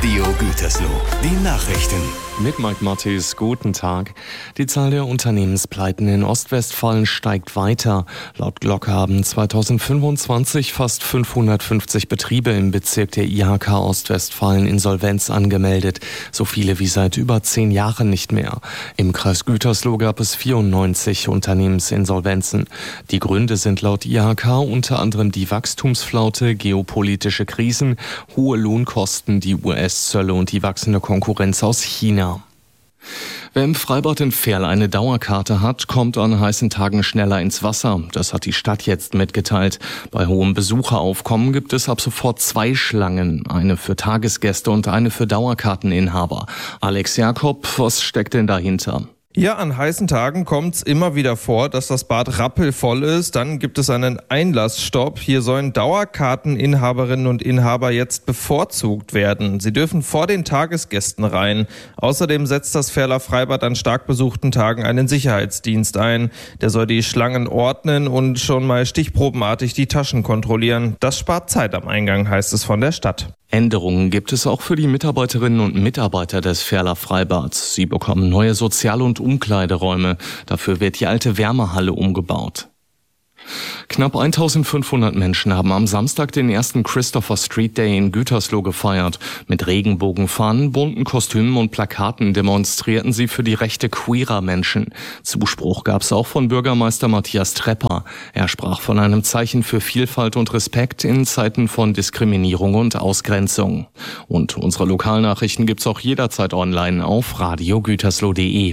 Radio Gütersloh, die Nachrichten. Mit Mike Mattis, guten Tag. Die Zahl der Unternehmenspleiten in Ostwestfalen steigt weiter. Laut Glocke haben 2025 fast 550 Betriebe im Bezirk der IHK Ostwestfalen Insolvenz angemeldet. So viele wie seit über 10 Jahren nicht mehr. Im Kreis Gütersloh gab es 94 Unternehmensinsolvenzen. Die Gründe sind laut IHK unter anderem die Wachstumsflaute, geopolitische Krisen, hohe Lohnkosten, die US-Zölle und die wachsende Konkurrenz aus China. Wer im Freibad in Verl eine Dauerkarte hat, kommt an heißen Tagen schneller ins Wasser. Das hat die Stadt jetzt mitgeteilt. Bei hohem Besucheraufkommen gibt es ab sofort 2 Schlangen. Eine für Tagesgäste und eine für Dauerkarteninhaber. Alex Jakob, was steckt denn dahinter? Ja, an heißen Tagen kommt's immer wieder vor, dass das Bad rappelvoll ist. Dann gibt es einen Einlassstopp. Hier sollen Dauerkarteninhaberinnen und Inhaber jetzt bevorzugt werden. Sie dürfen vor den Tagesgästen rein. Außerdem setzt das Verler Freibad an stark besuchten Tagen einen Sicherheitsdienst ein. Der soll die Schlangen ordnen und schon mal stichprobenartig die Taschen kontrollieren. Das spart Zeit am Eingang, heißt es von der Stadt. Änderungen gibt es auch für die Mitarbeiterinnen und Mitarbeiter des Verler Freibads. Sie bekommen neue Sozial- und Umkleideräume. Dafür wird die alte Wärmehalle umgebaut. Knapp 1500 Menschen haben am Samstag den ersten Christopher Street Day in Gütersloh gefeiert. Mit Regenbogenfahnen, bunten Kostümen und Plakaten demonstrierten sie für die Rechte queerer Menschen. Zuspruch gab es auch von Bürgermeister Matthias Trepper. Er sprach von einem Zeichen für Vielfalt und Respekt in Zeiten von Diskriminierung und Ausgrenzung. Und unsere Lokalnachrichten gibt's auch jederzeit online auf radiogütersloh.de.